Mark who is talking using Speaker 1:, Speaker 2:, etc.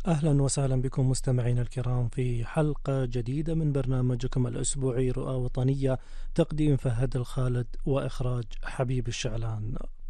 Speaker 1: أهلا وسهلا بكم مستمعينا الكرام في حلقة جديدة من برنامجكم الأسبوعي رؤى وطنية، تقديم فهد الخالد وإخراج حبيب الشعلان.